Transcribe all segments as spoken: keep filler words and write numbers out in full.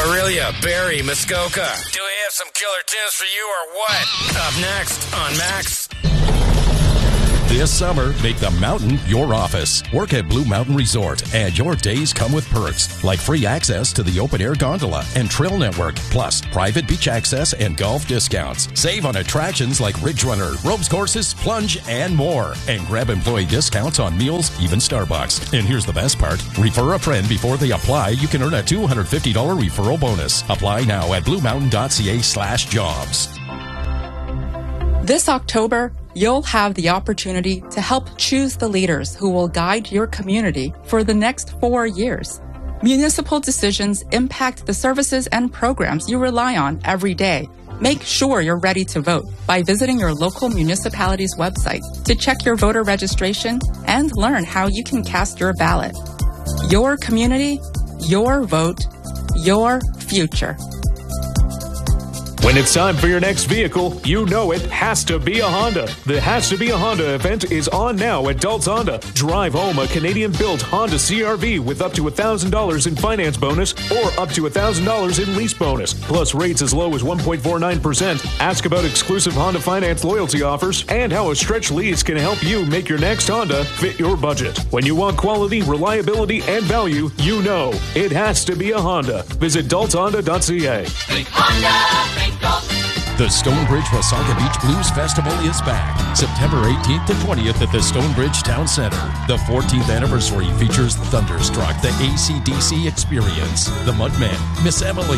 Orillia, Barrie, Muskoka. Do we have some killer tunes for you or what? Up next on Max. This summer, make the mountain your office. Work at Blue Mountain Resort, and your days come with perks like free access to the open-air gondola and trail network, plus private beach access and golf discounts. Save on attractions like Ridge Runner, ropes courses, plunge, and more. And grab employee discounts on meals, even Starbucks. And here's the best part. Refer a friend before they apply. You can earn a two hundred fifty dollars referral bonus. Apply now at bluemountain.ca slash jobs. This October, you'll have the opportunity to help choose the leaders who will guide your community for the next four years. Municipal decisions impact the services and programs you rely on every day. Make sure you're ready to vote by visiting your local municipality's website to check your voter registration and learn how you can cast your ballot. Your community, your vote, your future. When it's time for your next vehicle, you know it has to be a Honda. The Has to Be a Honda event is on now at Dults Honda. Drive home a Canadian-built Honda C R V with up to one thousand dollars in finance bonus or up to one thousand dollars in lease bonus, plus rates as low as one point four nine percent. Ask about exclusive Honda Finance loyalty offers and how a stretch lease can help you make your next Honda fit your budget. When you want quality, reliability, and value, you know it has to be a Honda. Visit dults honda dot c a. Think Honda, think The Stonebridge Wasaga Beach Blues Festival is back. September eighteenth to twentieth at the Stonebridge Town Center. The fourteenth anniversary features Thunderstruck, the A C D C Experience, the Mudmen, Miss Emily,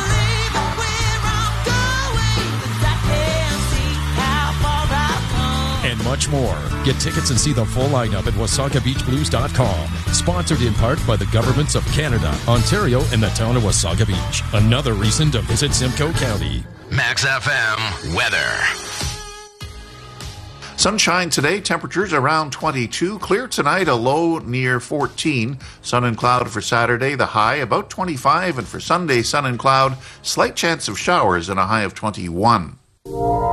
and much more. Get tickets and see the full lineup at wasaga beach blues dot com. Sponsored in part by the governments of Canada, Ontario, and the town of Wasaga Beach. Another reason to visit Simcoe County. Max F M weather. Sunshine today, temperatures around twenty-two. Clear tonight, a low near fourteen. Sun and cloud for Saturday, the high about twenty-five. And for Sunday, sun and cloud, slight chance of showers and a high of twenty-one.